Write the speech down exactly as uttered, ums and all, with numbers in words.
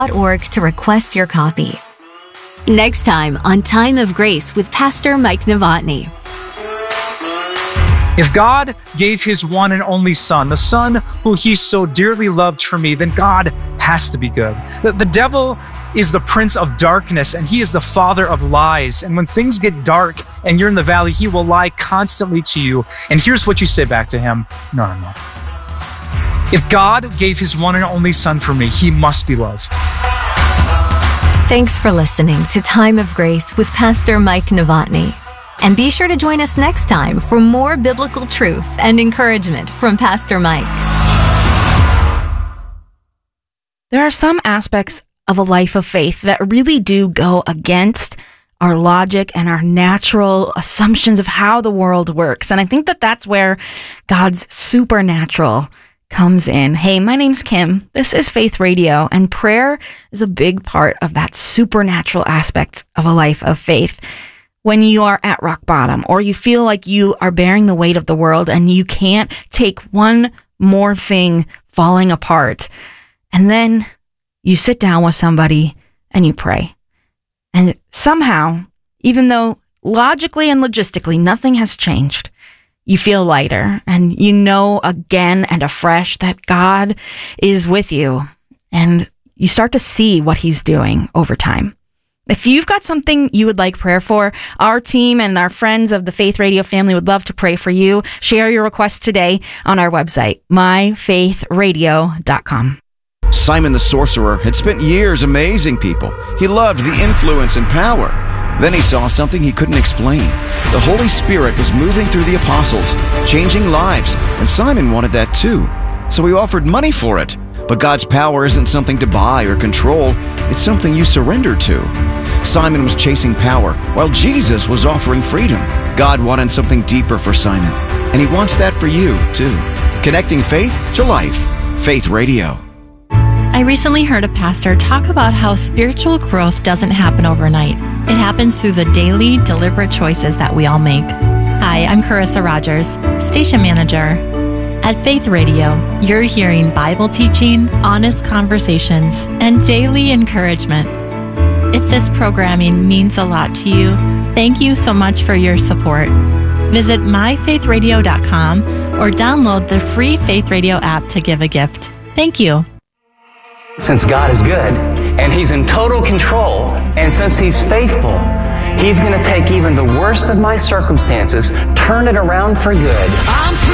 dot org to request your copy. Next time on Time of Grace with Pastor Mike Novotny. If God gave his one and only son, the son who he so dearly loved for me, then God has to be good. The, the devil is the prince of darkness, and he is the father of lies. And when things get dark and you're in the valley, he will lie constantly to you. And here's what you say back to him. No, no, no. If God gave his one and only son for me, he must be loved. Thanks for listening to Time of Grace with Pastor Mike Novotny. And be sure to join us next time for more biblical truth and encouragement from Pastor Mike. There are some aspects of a life of faith that really do go against our logic and our natural assumptions of how the world works. And I think that that's where God's supernatural comes in. Hey, my name's Kim. This is Faith Radio, and prayer is a big part of that supernatural aspect of a life of faith. When you are at rock bottom, or you feel like you are bearing the weight of the world and you can't take one more thing falling apart, and then you sit down with somebody and you pray. And somehow, even though logically and logistically nothing has changed, you feel lighter, and you know again and afresh that God is with you, and you start to see what he's doing over time. If you've got something you would like prayer for, our team and our friends of the Faith Radio family would love to pray for you. Share your requests today on our website, my faith radio dot com. Simon the sorcerer had spent years amazing people. He loved the influence and power. Then he saw something he couldn't explain. The Holy Spirit was moving through the apostles, changing lives, and Simon wanted that too. So he offered money for it. But God's power isn't something to buy or control. It's something you surrender to. Simon was chasing power, while Jesus was offering freedom. God wanted something deeper for Simon, and he wants that for you, too. Connecting faith to life. Faith Radio. I recently heard a pastor talk about how spiritual growth doesn't happen overnight. It happens through the daily, deliberate choices that we all make. Hi, I'm Carissa Rogers, station manager. At Faith Radio, you're hearing Bible teaching, honest conversations, and daily encouragement. If this programming means a lot to you, thank you so much for your support. Visit my faith radio dot com or download the free Faith Radio app to give a gift. Thank you. Since God is good, and he's in total control, and since he's faithful, he's going to take even the worst of my circumstances, turn it around for good. I'm